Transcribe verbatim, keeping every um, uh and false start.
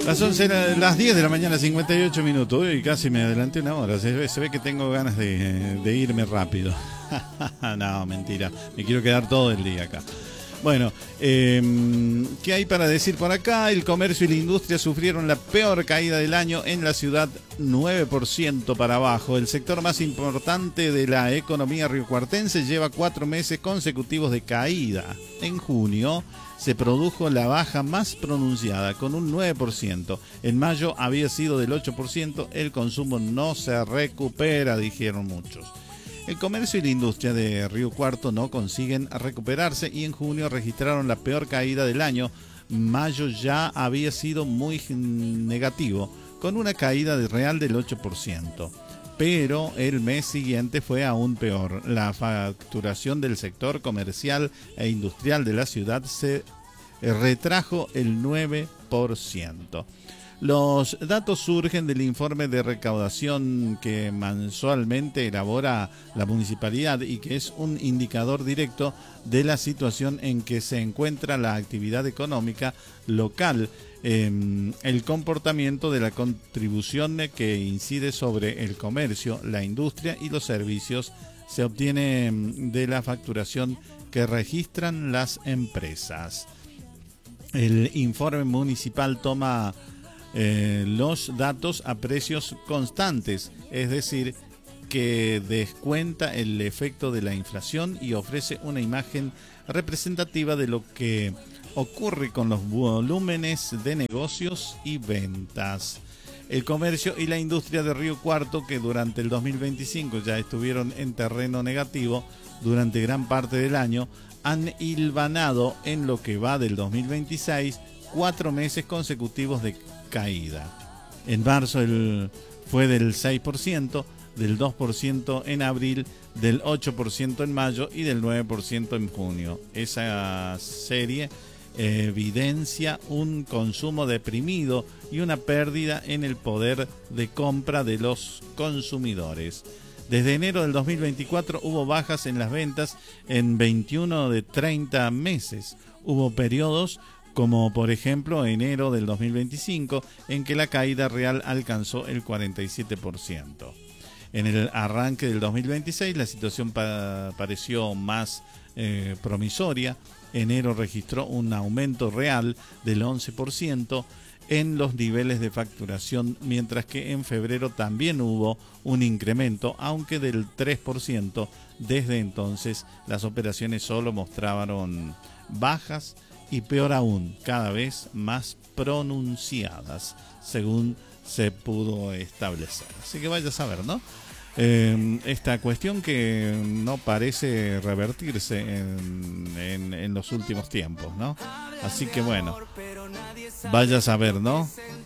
Las once, las diez de la mañana, cincuenta y ocho minutos. Uy, casi me adelanté una hora. Se ve, se ve que tengo ganas de, de irme rápido. No, mentira. Me quiero quedar todo el día acá. Bueno, eh, ¿qué hay para decir por acá? El comercio y la industria sufrieron la peor caída del año en la ciudad, nueve por ciento para abajo. El sector más importante de la economía riocuartense lleva cuatro meses consecutivos de caída. En junio se produjo la baja más pronunciada, con un nueve por ciento. En mayo había sido del ocho por ciento. El consumo no se recupera, dijeron muchos. El comercio y la industria de Río Cuarto no consiguen recuperarse y en junio registraron la peor caída del año. Mayo ya había sido muy negativo, con una caída de real del ocho por ciento. Pero el mes siguiente fue aún peor. La facturación del sector comercial e industrial de la ciudad se retrajo el nueve por ciento. Los datos surgen del informe de recaudación que mensualmente elabora la municipalidad y que es un indicador directo de la situación en que se encuentra la actividad económica local, eh, el comportamiento de la contribución que incide sobre el comercio, la industria y los servicios se obtiene de la facturación que registran las empresas. El informe municipal toma Eh, los datos a precios constantes, es decir, que descuenta el efecto de la inflación y ofrece una imagen representativa de lo que ocurre con los volúmenes de negocios y ventas. El comercio y la industria de Río Cuarto, que durante el dos mil veinticinco ya estuvieron en terreno negativo durante gran parte del año, han hilvanado en lo que va del dos mil veintiséis cuatro meses consecutivos de caída. En marzo el, fue del seis por ciento, del dos por ciento en abril, del ocho por ciento en mayo y del nueve por ciento en junio. Esa serie evidencia un consumo deprimido y una pérdida en el poder de compra de los consumidores. Desde enero del dos mil veinticuatro hubo bajas en las ventas en veintiuno de treinta meses. Hubo periodos como por ejemplo enero del dos mil veinticinco, en que la caída real alcanzó el cuarenta y siete por ciento. En el arranque del dos mil veintiséis la situación pa- pareció más eh, promisoria. Enero registró un aumento real del once por ciento en los niveles de facturación, mientras que en febrero también hubo un incremento, aunque del tres por ciento. Desde entonces las operaciones solo mostraron bajas y, peor aún, cada vez más pronunciadas, según se pudo establecer. Así que vaya a saber, ¿no? Eh, esta cuestión que no parece revertirse en, en, en los últimos tiempos, ¿no? Así que bueno, vaya a saber, ¿no?